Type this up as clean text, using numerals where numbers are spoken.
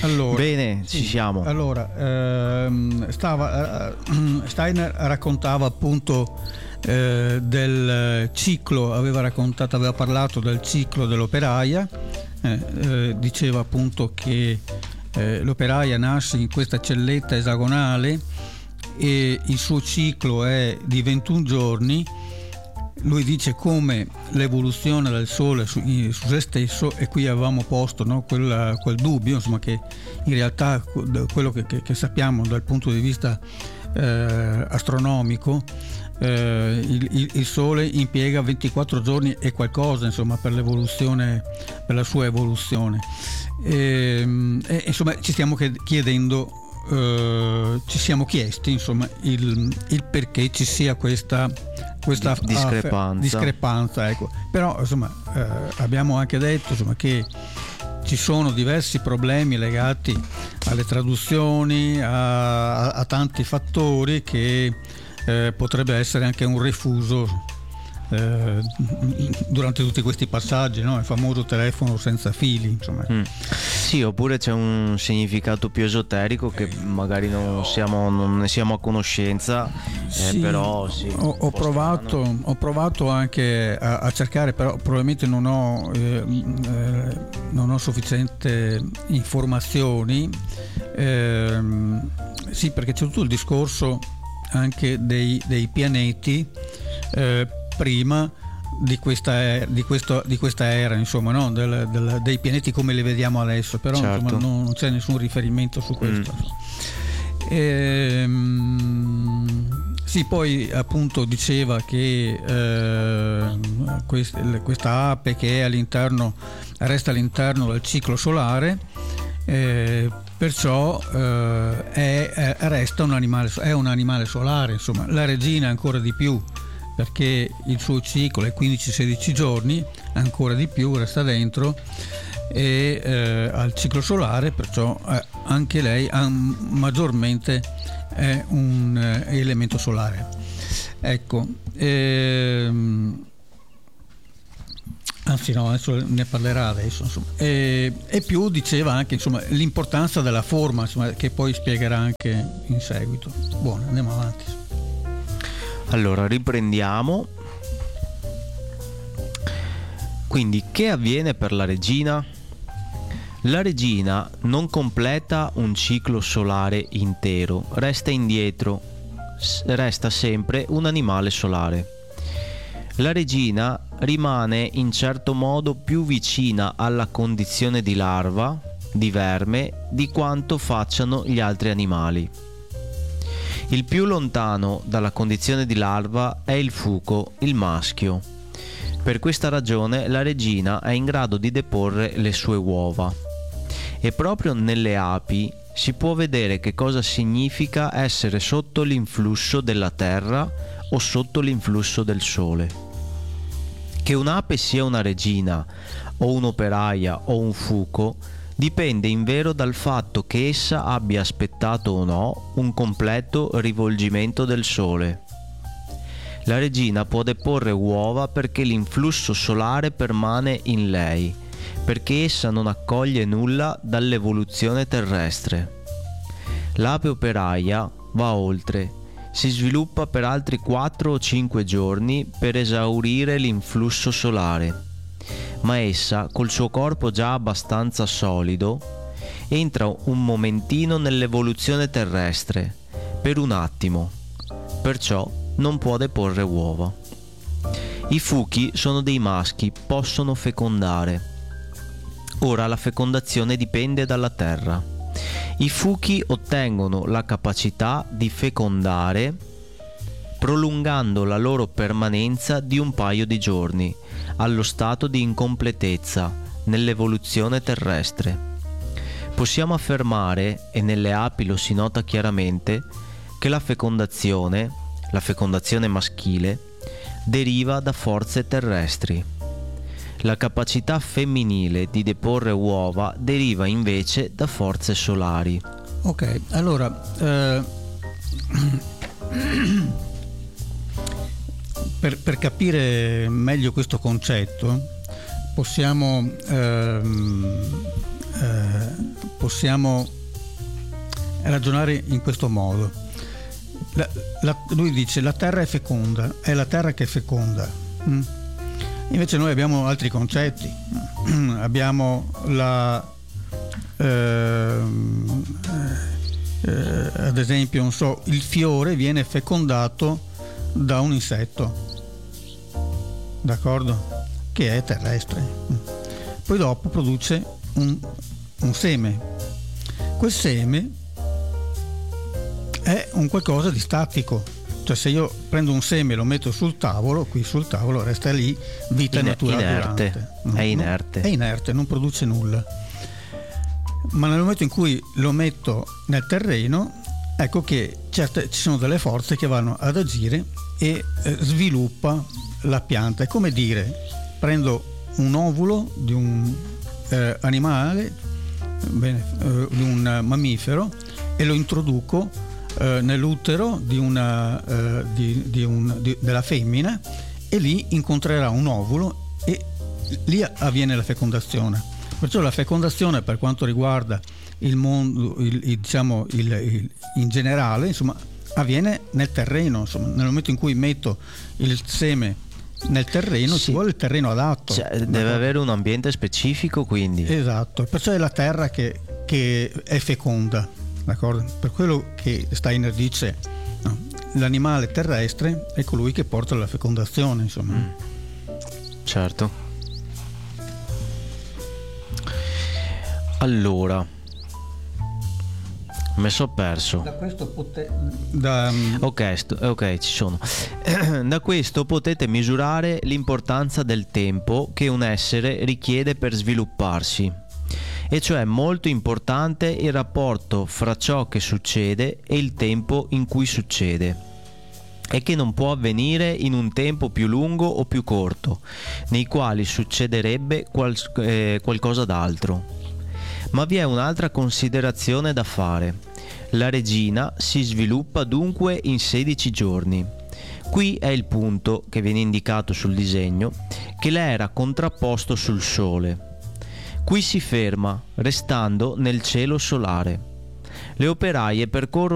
Bene, ci siamo. Allora, Steiner raccontava appunto del ciclo, aveva parlato del ciclo dell'operaia, diceva appunto che l'operaia nasce in questa celletta esagonale e il suo ciclo è di 21 giorni. Lui dice come l'evoluzione del Sole su se stesso, e qui avevamo posto, no, quel dubbio, insomma, che in realtà quello che sappiamo dal punto di vista astronomico, il Sole impiega 24 giorni e qualcosa, insomma, per l'evoluzione, per la sua evoluzione, insomma ci stiamo chiedendo, ci siamo chiesti, insomma, il perché ci sia questa discrepanza, ecco. Però insomma abbiamo anche detto, insomma, che ci sono diversi problemi legati alle traduzioni, a tanti fattori, che potrebbe essere anche un refuso durante tutti questi passaggi, no? Il famoso telefono senza fili, insomma. Sì, oppure c'è un significato più esoterico che magari non ne siamo a conoscenza, sì, però sì, ho provato anche a cercare, però probabilmente non ho sufficiente informazioni, sì, perché c'è tutto il discorso anche dei pianeti prima di questa era, insomma, no? Dei pianeti come li vediamo adesso, però certo, insomma, non c'è nessun riferimento su questo. Sì, poi appunto diceva che questa ape che resta all'interno del ciclo solare, perciò resta un animale solare, insomma. La regina ancora di più, perché il suo ciclo è 15-16 giorni, ancora di più resta dentro al ciclo solare, perciò anche lei maggiormente è un elemento solare, ecco. Anzi no, adesso ne parlerà adesso, insomma. E più diceva anche, insomma, l'importanza della forma, insomma, che poi spiegherà anche in seguito. Buono, andiamo avanti. Allora, riprendiamo. Quindi, che avviene per la regina? La regina non completa un ciclo solare intero, resta indietro, resta sempre un animale solare. La regina rimane in certo modo più vicina alla condizione di larva, di verme, di quanto facciano gli altri animali. Il più lontano dalla condizione di larva è il fuco, il maschio. Per questa ragione la regina è in grado di deporre le sue uova. E proprio nelle api si può vedere che cosa significa essere sotto l'influsso della terra o sotto l'influsso del sole. Che un'ape sia una regina o un'operaia o un fuco dipende invero dal fatto che essa abbia aspettato o no un completo rivolgimento del sole. La regina può deporre uova perché l'influsso solare permane in lei, perché essa non accoglie nulla dall'evoluzione terrestre. L'ape operaia va oltre, si sviluppa per altri 4 o 5 giorni per esaurire l'influsso solare, ma essa, col suo corpo già abbastanza solido, entra un momentino nell'evoluzione terrestre, per un attimo, perciò non può deporre uova. I fuchi sono dei maschi, possono fecondare. Ora la fecondazione dipende dalla terra. I fuchi ottengono la capacità di fecondare prolungando la loro permanenza di un paio di giorni allo stato di incompletezza nell'evoluzione terrestre. Possiamo affermare, e nelle api lo si nota chiaramente, che la fecondazione maschile, deriva da forze terrestri. La capacità femminile di deporre uova deriva invece da forze solari. Ok, allora per capire meglio questo concetto possiamo possiamo ragionare in questo modo. Lui dice la terra è feconda, è la terra che è feconda. Invece noi abbiamo altri concetti. Abbiamo ad esempio, non so, il fiore viene fecondato da un insetto, d'accordo? Che è terrestre. Poi dopo produce un seme. Quel seme è un qualcosa di statico, cioè se io prendo un seme e lo metto sul tavolo, qui sul tavolo resta lì, vita naturale inerte. È inerte. È inerte, non produce nulla. Ma nel momento in cui lo metto nel terreno, ecco che ci sono delle forze che vanno ad agire e sviluppa la pianta. È come dire, prendo un ovulo di un animale, di un mammifero, e lo introduco nell'utero della femmina, e lì incontrerà un ovulo e lì avviene la fecondazione. Perciò la fecondazione, per quanto riguarda il mondo, diciamo in generale, insomma, avviene nel terreno. Insomma, nel momento in cui metto il seme nel terreno, ci vuole il terreno adatto. Cioè, deve avere un ambiente specifico, quindi. Esatto, perciò è la terra che è feconda, d'accordo? Per quello che Steiner dice, no, l'animale terrestre è colui che porta la fecondazione, insomma. Certo. Allora, mi sono perso. Da questo ok, ci sono. Da questo potete misurare l'importanza del tempo che un essere richiede per svilupparsi, e cioè è molto importante il rapporto fra ciò che succede e il tempo in cui succede, e che non può avvenire in un tempo più lungo o più corto, nei quali succederebbe qualcosa d'altro. Ma vi è un'altra considerazione da fare. La regina si sviluppa dunque in 16 giorni. Qui è il punto che viene indicato sul disegno, che le era contrapposto sul Sole. Qui si ferma, restando nel cielo solare. Le operaie percorrono